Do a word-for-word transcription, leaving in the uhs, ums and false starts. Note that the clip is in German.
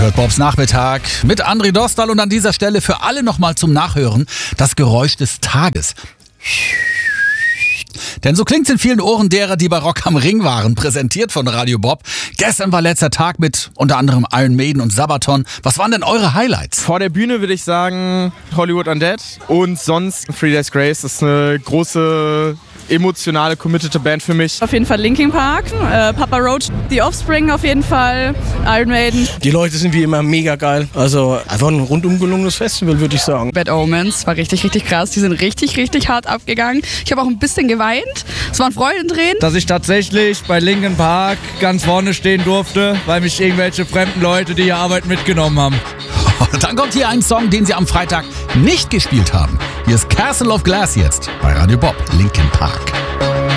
hört Bobs Nachmittag mit André Dostal und an dieser Stelle für alle nochmal zum Nachhören das Geräusch des Tages. Denn so klingt's in vielen Ohren derer, die bei Rock am Ring waren, präsentiert von Radio Bob. Gestern war letzter Tag mit unter anderem Iron Maiden und Sabaton. Was waren denn eure Highlights? Vor der Bühne würde ich sagen Hollywood Undead und sonst Three Days Grace. Das ist eine große, emotionale, committete Band für mich. Auf jeden Fall Linkin Park, äh, Papa Roach, The Offspring auf jeden Fall, Iron Maiden. Die Leute sind wie immer mega geil. Also einfach ein rundum gelungenes Festival, würde ich sagen. Bad Omens war richtig, richtig krass. Die sind richtig, richtig hart abgegangen. Ich habe auch ein bisschen geweint. Es waren Freudentränen. Dass ich tatsächlich bei Linkin Park ganz vorne stehen durfte, weil mich irgendwelche fremden Leute, die hier arbeiten, mitgenommen haben. Dann kommt hier ein Song, den sie am Freitag nicht gespielt haben. Hier ist Castle of Glass jetzt bei Radio Bob, Linkin Park.